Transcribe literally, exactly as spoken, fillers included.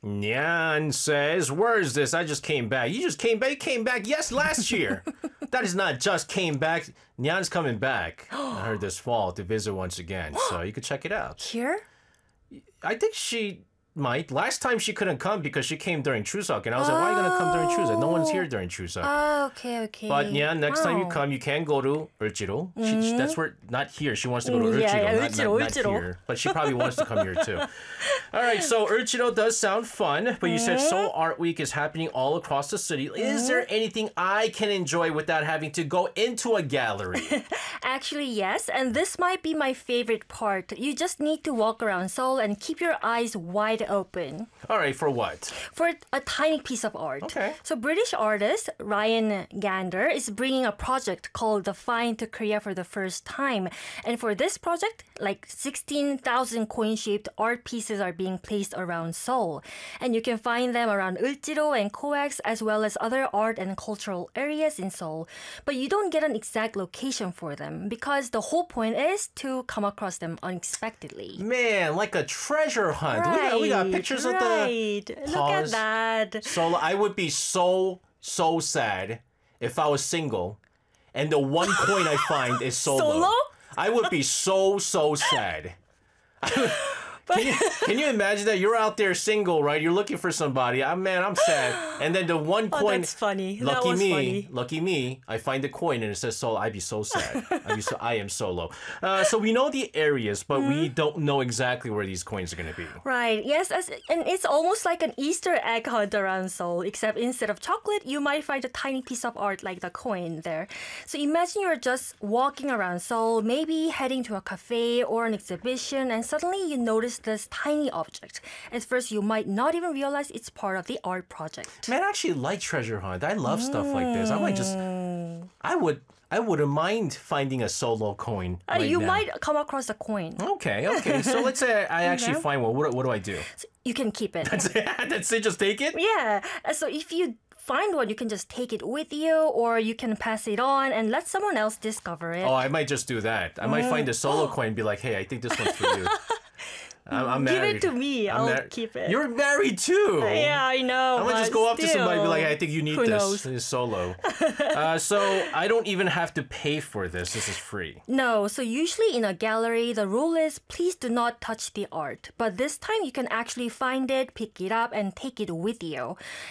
Nyan says, where is this? I just came back. You just came back? You came back, yes, last year. That is not just came back. Nyan's coming back. I heard this fall to visit once again, so you could check it out. Here? I think she might. Last time she couldn't come because she came during Chuseok, and I was like, why are you going to come during Chuseok? No one's here during Chuseok. Oh, okay, okay. But yeah, next wow. time you come, you can go to Urjiro. She, Mm-hmm. she, that's where, not here. She wants to go to Urjiro, Yeah, yeah, not, Urjiro, not, Urjiro. not here. But she probably wants to come here too. All right, so Urjiro does sound fun, but you said Seoul Art Week is happening all across the city. Is there anything I can enjoy without having to go into a gallery? Actually, yes, and this might be my favorite part. You just need to walk around Seoul and keep your eyes wide open. All right, for what? For a tiny piece of art. Okay. So British artist Ryan Gander is bringing a project called The Find to Korea for the first time. And for this project, like sixteen thousand coin-shaped art pieces are being placed around Seoul. And you can find them around Ultiro and Coex, as well as other art and cultural areas in Seoul. But you don't get an exact location for them because the whole point is to come across them unexpectedly. Man, like a treasure hunt. we, got, we got pictures right. of the Look at that. So I would be so, so sad if I was single and the one coin I find is solo. Solo? I would be so, so sad. Can you, can you imagine that you're out there single, right? You're looking for somebody. I'm man, I'm sad. And then the one Oh, coin. that's funny. That Lucky was me, funny. lucky me. I find the coin and it says solo. I'd be so sad. I'd be so, I am solo. Uh, so we know the areas, but we don't know exactly where these coins are going to be. Right, yes, as, and it's almost like an Easter egg hunt around Seoul, except instead of chocolate, you might find a tiny piece of art like the coin there. So imagine you're just walking around Seoul, maybe heading to a cafe or an exhibition, and suddenly you notice this tiny object. At first, you might not even realize it's part of the art project. Man, I actually like treasure hunt. I love stuff like this. I might just, I would, I wouldn't mind finding a solo coin. Uh, right you now. might come across a coin. Okay, okay. So let's say I actually Okay. find one. What, what do I do? So you can keep it. That's it. That's it. Just take it. Yeah. Uh, So if you find one, you can just take it with you, or you can pass it on and let someone else discover it. Oh, I might just do that. I might find a solo coin and be like, hey, I think this one's for you. I'm, I'm Give married. it to me. I'm I'll mar- keep it. You're married too. Yeah, I know. I'm gonna just but go up to somebody and be like, still. hey, I think you need Who this. knows? It's solo. uh, so I don't even have to pay for this. This is free. No, so usually in a gallery, the rule is please do not touch the art. But this time you can actually find it, pick it up, and take it with you.